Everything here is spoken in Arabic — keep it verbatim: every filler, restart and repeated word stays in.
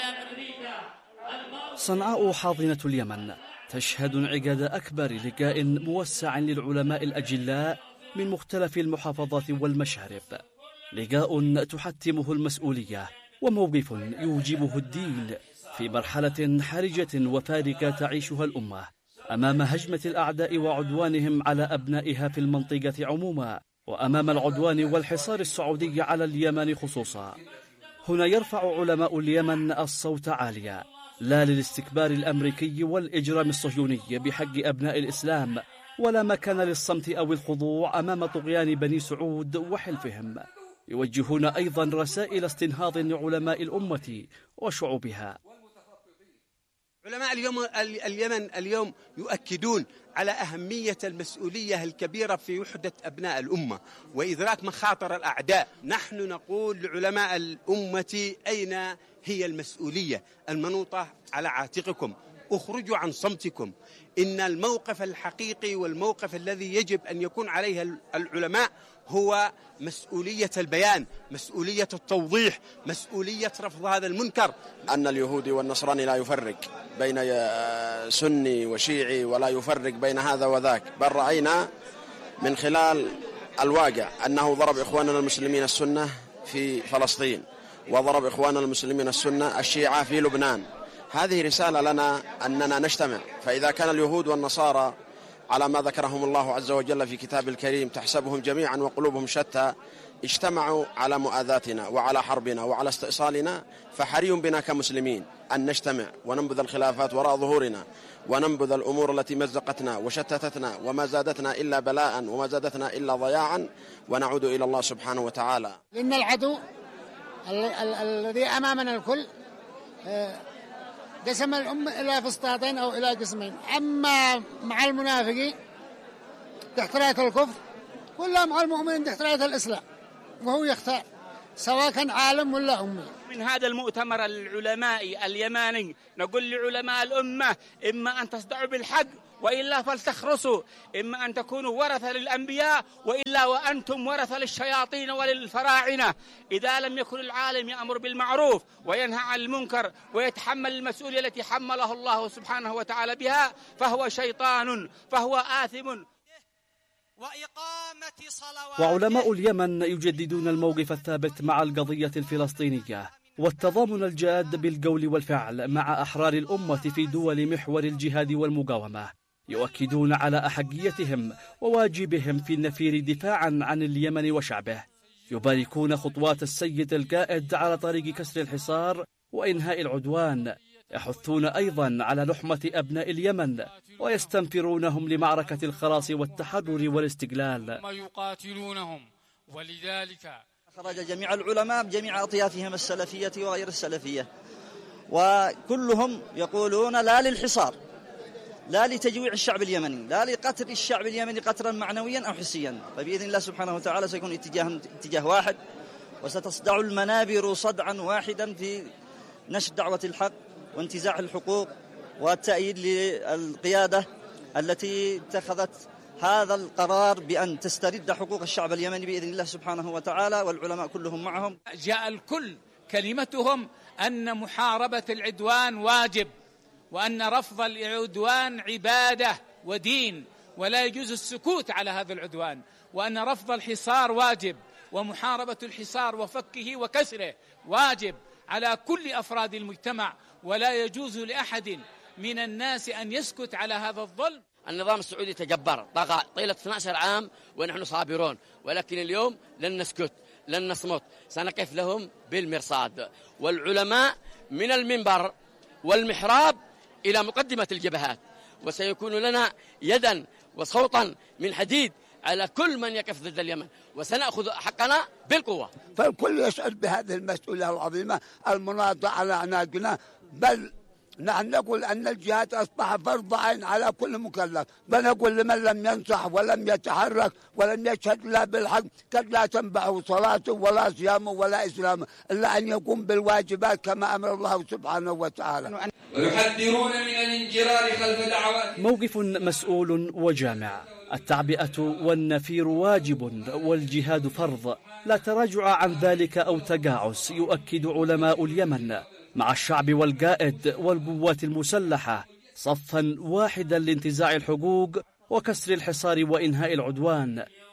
صنعاء حاضنة اليمن تشهد انعقاد أكبر لقاء موسع للعلماء الأجلاء من مختلف المحافظات والمشارب، لقاء تحتمه المسؤولية وموقف يوجبه الدين في مرحلة حرجة وفارقة تعيشها الأمة أمام هجمة الأعداء وعدوانهم على أبنائها في المنطقة عموما، وأمام العدوان والحصار السعودي على اليمن خصوصا. هنا يرفع علماء اليمن الصوت عاليا، لا للاستكبار الأمريكي والإجرام الصهيوني بحق أبناء الإسلام، ولا مكان للصمت أو الخضوع أمام طغيان بني سعود وحلفهم. يوجهون أيضا رسائل استنهاض لعلماء الأمة وشعوبها. علماء اليوم اليمن اليوم يؤكدون على أهمية المسؤولية الكبيرة في وحدة أبناء الأمة وإدراك مخاطر الأعداء. نحن نقول لعلماء الأمة أين هي المسؤولية المنوطة على عاتقكم؟ اخرجوا عن صمتكم. إن الموقف الحقيقي والموقف الذي يجب أن يكون عليه العلماء هو مسؤولية البيان، مسؤولية التوضيح، مسؤولية رفض هذا المنكر. أن اليهودي والنصراني لا يفرق بين سني وشيعي ولا يفرق بين هذا وذاك، بل رأينا من خلال الواقع أنه ضرب إخواننا المسلمين السنة في فلسطين، وضرب إخواننا المسلمين السنة الشيعة في لبنان. هذه رسالة لنا أننا نجتمع. فإذا كان اليهود والنصارى على ما ذكرهم الله عز وجل في كتاب الكريم تحسبهم جميعا وقلوبهم شتى، اجتمعوا على مؤاذاتنا وعلى حربنا وعلى استئصالنا، فحري بنا كمسلمين أن نجتمع وننبذ الخلافات وراء ظهورنا، وننبذ الأمور التي مزقتنا وشتتتنا وما زادتنا إلا بلاء وما زادتنا إلا ضياعا، ونعود إلى الله سبحانه وتعالى. إن العدو الذي أمامنا الكل قسم الأمة إلى فسطاطين أو إلى قسمين، أما مع المنافقين تحت راية الكفر، ولا مع المؤمنين تحت راية الإسلام، وهو يختار سواء كان عالم ولا أمي. من هذا المؤتمر العلمائي اليماني نقول لعلماء الأمة: إما أن تصدعوا بالحق وإلا فلتخرسوا، إما أن تكونوا ورثة للأنبياء وإلا وأنتم ورثة للشياطين وللفراعنة. إذا لم يكن العالم يأمر بالمعروف وينهى عن المنكر ويتحمل المسؤولية التي حمله الله سبحانه وتعالى بها فهو شيطان، فهو آثم. وعلماء اليمن يجددون الموقف الثابت مع القضية الفلسطينية والتضامن الجاد بالقول والفعل مع أحرار الأمة في دول محور الجهاد والمقاومة. يؤكدون على أحقيتهم وواجبهم في النفير دفاعا عن اليمن وشعبه. يباركون خطوات السيد القائد على طريق كسر الحصار وإنهاء العدوان. يحثون أيضا على لحمة أبناء اليمن ويستنفرونهم لمعركة الخلاص والتحرر والاستقلال. ما يقاتلونهم. ولذلك خرج جميع العلماء بجميع أطيافهم السلفية وغير السلفية، وكلهم يقولون لا للحصار، لا لتجويع الشعب اليمني، لا لقتل الشعب اليمني قتلا معنويا أو حسيا. فبإذن الله سبحانه وتعالى سيكون اتجاه, اتجاه واحد، وستصدع المنابر صدعا واحدا في نشر دعوة الحق وانتزاع الحقوق والتأييد للقيادة التي اتخذت هذا القرار بأن تسترد حقوق الشعب اليمني بإذن الله سبحانه وتعالى، والعلماء كلهم معهم. جاء الكل كلمتهم أن محاربة العدوان واجب، وأن رفض العدوان عبادة ودين، ولا يجوز السكوت على هذا العدوان، وأن رفض الحصار واجب، ومحاربة الحصار وفكه وكسره واجب على كل أفراد المجتمع، ولا يجوز لأحد من الناس أن يسكت على هذا الظلم. النظام السعودي تجبر طغى طيلة اثني عشر عام ونحن صابرون، ولكن اليوم لن نسكت، لن نصمت، سنقف لهم بالمرصاد. والعلماء من المنبر والمحراب إلى مقدمة الجبهات، وسيكون لنا يدا وصوتا من حديد على كل من يقف ضد اليمن، وسنأخذ حقنا بالقوة. فالكل يشعر بهذه المسؤولية العظيمة المناطة على أعناقنا، بل نحن نقول أن الجهاد أصبح فرض عين على كل مكلف، بل نقول لمن لم ينصح ولم يتحرك ولم يشهد له بالحق قد لا تنفعه صلاته ولا صيامه ولا إسلامه إلا أن يقوم بالواجبات كما أمر الله سبحانه وتعالى. ويحذرون من الانجرار خلف دعوات. موقف مسؤول وجامع. التعبئة والنفير واجب والجهاد فرض، لا تراجع عن ذلك أو تقاعس. يؤكد علماء اليمن مع الشعب والقائد والقوات المسلحة صفا واحدا لانتزاع الحقوق وكسر الحصار وإنهاء العدوان